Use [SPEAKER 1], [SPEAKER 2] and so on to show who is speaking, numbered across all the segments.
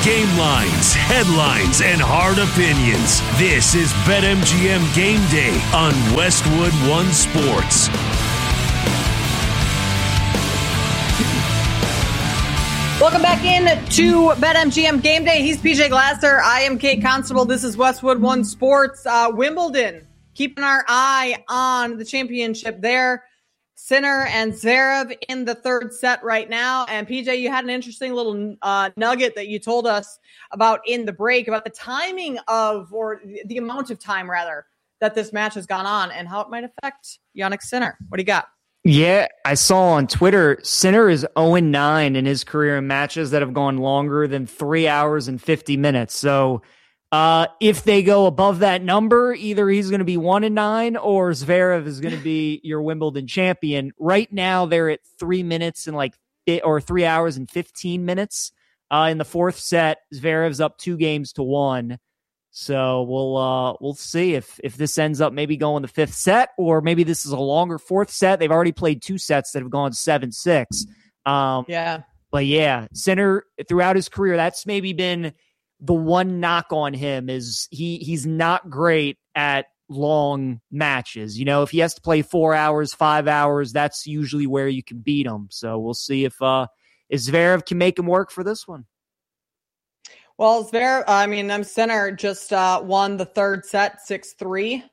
[SPEAKER 1] Game lines, headlines, and hard opinions. This is BetMGM Game Day on Westwood One Sports.
[SPEAKER 2] Welcome back in to BetMGM Game Day. He's PJ Glasser. I am Kate Constable. This is Westwood One Sports. Wimbledon, keeping our eye on the championship there. Sinner and Zverev in the third set right now. And PJ, you had an interesting little nugget that you told us about in the break about the timing of, or the amount of time rather, that this match has gone on and how it might affect Jannik Sinner. What do you got?
[SPEAKER 3] Yeah, I saw on Twitter, Sinner is 0-9 in his career in matches that have gone longer than 3 hours and 50 minutes. So if they go above that number, either he's going to be 1-9 or Zverev is going to be your Wimbledon champion. Right now, they're at 3 minutes and 3 hours and 15 minutes. In the fourth set, Zverev's up 2-1. So we'll see if this ends up maybe going the fifth set, or maybe this is a longer fourth set. They've already played 2 sets that have gone 7-6. But yeah, Sinner throughout his career, that's maybe been the one knock on him is he's not great at long matches. You know, if he has to play 4 hours, 5 hours, that's usually where you can beat him. So we'll see if Zverev can make him work for this one.
[SPEAKER 2] Well, Sinner just won the third set 6-3.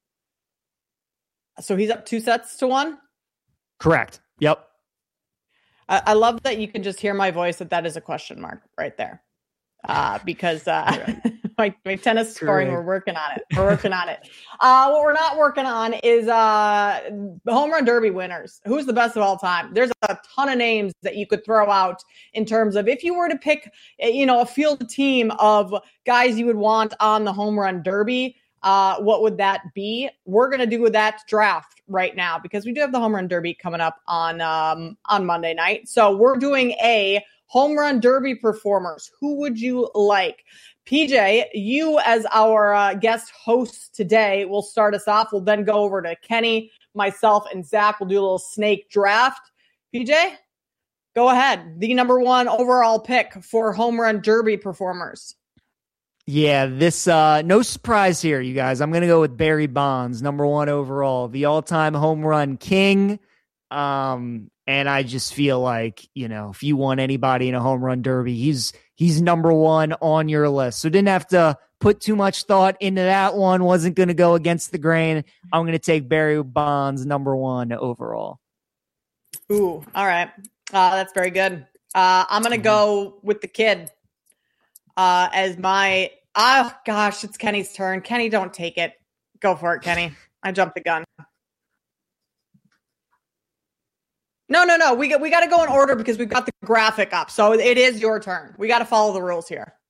[SPEAKER 2] So he's up 2-1?
[SPEAKER 3] Correct. Yep.
[SPEAKER 2] I love that you can just hear my voice that is a question mark right there. Because my tennis scoring, we're working on it. What we're not working on is the home run derby winners. Who's the best of all time? There's a ton of names that you could throw out in terms of if you were to pick, a field team of guys you would want on the home run derby. What would that be? We're going to do that draft right now because we do have the home run derby coming up on Monday night. So we're doing a home run derby performers. Who would you like? PJ, you as our guest host today will start us off. We'll then go over to Kenny, myself, and Zach. We'll do a little snake draft. PJ, go ahead. The number one overall pick for home run derby performers.
[SPEAKER 3] Yeah, this no surprise here, you guys. I'm going to go with Barry Bonds, number one overall, the all-time home run king. And I just feel like, if you want anybody in a home run derby, he's number one on your list. So didn't have to put too much thought into that one. Wasn't going to go against the grain. I'm going to take Barry Bonds, number one overall.
[SPEAKER 2] Ooh, all right. That's very good. I'm going to go with the kid as my, it's Kenny's turn. Kenny, don't take it. Go for it, Kenny. I jumped the gun. No. We got to go in order because we've got the graphic up. So it is your turn. We got to follow the rules here.